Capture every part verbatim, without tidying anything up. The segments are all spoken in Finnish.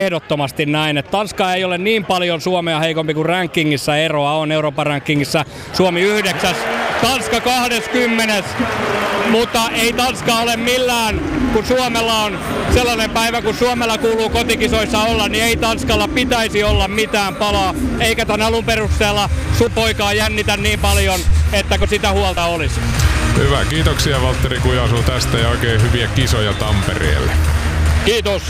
Ehdottomasti näin, että Tanska ei ole niin paljon Suomea heikompi kuin rankingissa eroa on. Euroopan rankingissa Suomi yhdeksäs, Tanska kaksikymmentä, mutta ei Tanska ole millään, kun Suomella on sellainen päivä, kun Suomella kuuluu kotikisoissa olla, niin ei Tanskalla pitäisi olla mitään palaa, eikä tämän alun perusteella sun poikaa jännitä niin paljon, että kun sitä huolta olisi. Hyvä, kiitoksia Valtteri Kujansuu tästä ja oikein hyviä kisoja Tampereelle. Kiitos.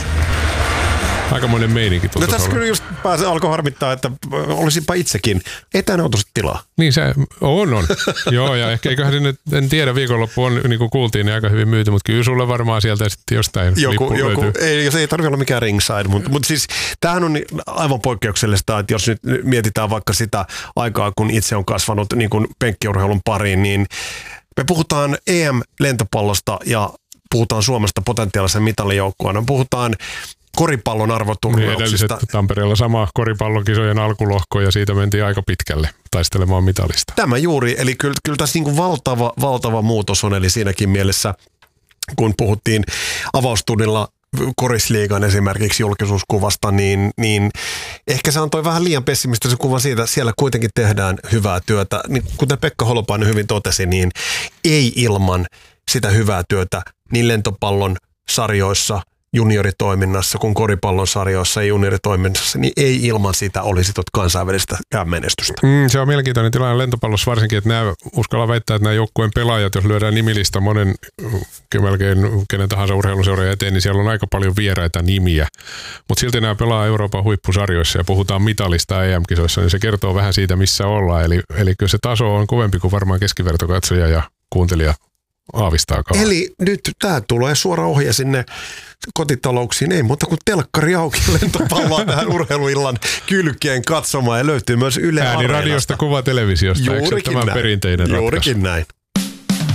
Aikamoinen meininki No tässä kyllä just pääse, alkoi harmittaa, että olisinpa itsekin etänautosta tilaa. Niin se on, on. Joo, ja ehkä eiköhän sinne, en tiedä, viikonloppu on, niin kuin kuultiin, niin aika hyvin myyty, mutta kyllä sulle varmaan sieltä sitten jostain joku, joku ei, se ei tarvitse olla mikään ringside, mutta, mutta siis tämähän on aivan poikkeuksellista, että jos nyt mietitään vaikka sitä aikaa, kun itse on kasvanut niin kuin penkkiurheilun pariin, niin me puhutaan E M-lentopallosta ja puhutaan Suomesta potentiaalisen mitalijoukkueena, puhutaan koripallon arvoturnauksista. Niin Tampereella sama koripallokisojen alkulohko ja siitä mentiin aika pitkälle taistelemaan mitalista. Tämä juuri, eli kyllä, kyllä tässä niin kuin valtava, valtava muutos on, eli siinäkin mielessä, kun puhuttiin avaustunnilla Korisliigan esimerkiksi julkisuuskuvasta, niin, niin ehkä se antoi vähän liian pessimistisen kuvan siitä, että siellä kuitenkin tehdään hyvää työtä. Niin, kuten Pekka Holopainen hyvin totesi, niin ei ilman sitä hyvää työtä niin lentopallon sarjoissa, junioritoiminnassa kuin koripallon sarjoissa ja junioritoiminnassa, niin ei ilman sitä olisi tuota kansainvälistä menestystä. Mm, se on mielenkiintoinen tilanne lentopallossa varsinkin, että nämä, uskallan väittää, että nämä joukkueen pelaajat, jos lyödään nimilista monen melkein kenen tahansa urheiluseuran eteen, niin siellä on aika paljon vieraita nimiä. Mutta silti nämä pelaa Euroopan huippusarjoissa ja puhutaan mitalista E M-kisoissa, niin se kertoo vähän siitä, missä ollaan. Eli, eli kyllä se taso on kovempi kuin varmaan keskivertokatsoja ja kuuntelija aavistaakaan. Eli nyt tämä tulee suora ohje sinne kotitalouksiin, ei muuta kuin telkkari auki lentopalloa tähän urheiluillan kylkeen katsomaan ja löytyy myös Yle Areenasta. Ääniradiosta, kuva televisiosta, eikö se tämän perinteinen ratkaisu? Juurikin näin.